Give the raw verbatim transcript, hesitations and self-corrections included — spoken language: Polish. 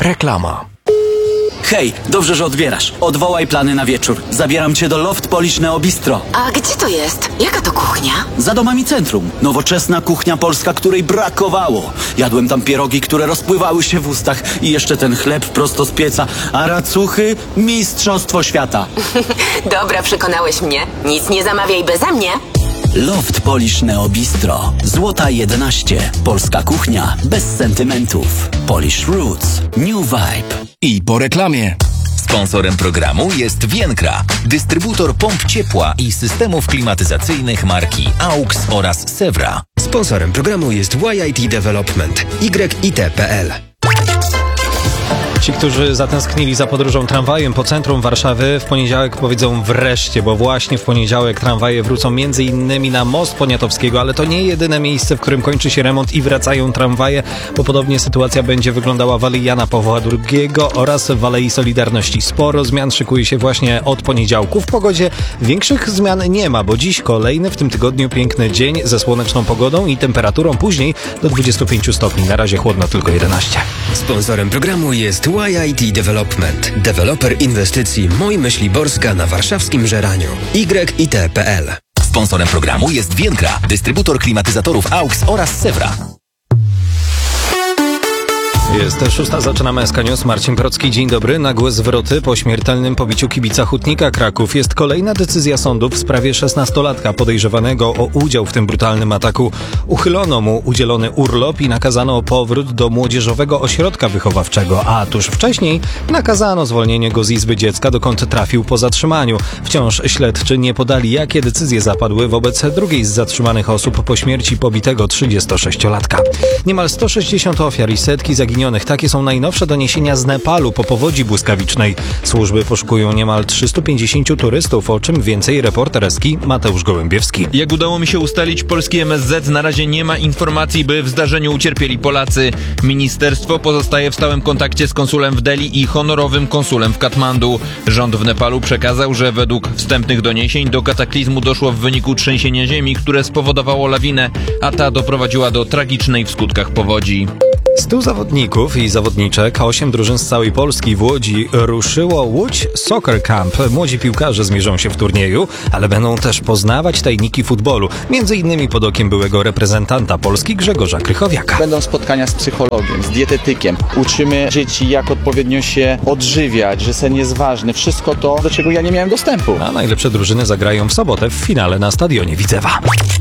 Reklama. Hej, dobrze, że odbierasz. Odwołaj plany na wieczór. Zabieram cię do Loft Polish Neo Bistro. A gdzie to jest? Jaka to kuchnia? Za domami centrum. Nowoczesna kuchnia polska, której brakowało. Jadłem tam pierogi, które rozpływały się w ustach i jeszcze ten chleb prosto z pieca, a racuchy mistrzostwo świata. Dobra, przekonałeś mnie. Nic nie zamawiaj beze mnie. Loft Polish Neo Bistro. Złota jedenaście. Polska kuchnia bez sentymentów. Polish Roots. New Vibe. I po reklamie. Sponsorem programu jest Vienkra, dystrybutor pomp ciepła i systemów klimatyzacyjnych marki AUX oraz Sevra. Sponsorem programu jest Y I T Development. Y I T kropka P L. Ci, którzy zatęsknili za podróżą tramwajem po centrum Warszawy, w poniedziałek powiedzą wreszcie, bo właśnie w poniedziałek tramwaje wrócą między innymi na Most Poniatowskiego, ale to nie jedyne miejsce, w którym kończy się remont i wracają tramwaje, bo podobnie sytuacja będzie wyglądała w Alei Jana Pawła drugiego oraz w Alei Solidarności. Sporo zmian szykuje się właśnie od poniedziałku. W pogodzie większych zmian nie ma, bo dziś kolejny w tym tygodniu piękny dzień ze słoneczną pogodą i temperaturą później do dwudziestu pięciu stopni. Na razie chłodno tylko jedenaście. Sponsorem programu jest Y I T Development. Deweloper inwestycji Moj Myśliborska na warszawskim Żeraniu. Y I T kropka P L. Sponsorem programu jest Vienkra, dystrybutor klimatyzatorów AUX oraz Sevra. Jest szósta, zaczynamy S K News. Marcin Procki, dzień dobry. Nagłe zwroty po śmiertelnym pobiciu kibica Hutnika Kraków. Jest kolejna decyzja sądu w sprawie szesnastolatka podejrzewanego o udział w tym brutalnym ataku. Uchylono mu udzielony urlop i nakazano powrót do młodzieżowego ośrodka wychowawczego, a tuż wcześniej nakazano zwolnienie go z izby dziecka, dokąd trafił po zatrzymaniu. Wciąż śledczy nie podali, jakie decyzje zapadły wobec drugiej z zatrzymanych osób po śmierci pobitego trzydziestosześciolatka. Niemal sto sześćdziesiąt ofiar i setki zaginionych. Takie są najnowsze doniesienia z Nepalu po powodzi błyskawicznej. Służby poszukują niemal trzystu pięćdziesięciu turystów, o czym więcej reporter S K I Mateusz Gołębiewski. Jak udało mi się ustalić, polski M S Z na razie nie ma informacji, by w zdarzeniu ucierpieli Polacy. Ministerstwo pozostaje w stałym kontakcie z konsulem w Delhi i honorowym konsulem w Katmandu. Rząd w Nepalu przekazał, że według wstępnych doniesień do kataklizmu doszło w wyniku trzęsienia ziemi, które spowodowało lawinę, a ta doprowadziła do tragicznej w skutkach powodzi. Stu zawodników i zawodniczek, osiem drużyn z całej Polski w Łodzi ruszyło Łódź Soccer Camp. Młodzi piłkarze zmierzą się w turnieju, ale będą też poznawać tajniki futbolu. Między innymi pod okiem byłego reprezentanta Polski Grzegorza Krychowiaka. Będą spotkania z psychologiem, z dietetykiem. Uczymy dzieci, jak odpowiednio się odżywiać, że sen jest ważny. Wszystko to, do czego ja nie miałem dostępu. A najlepsze drużyny zagrają w sobotę w finale na stadionie Widzewa.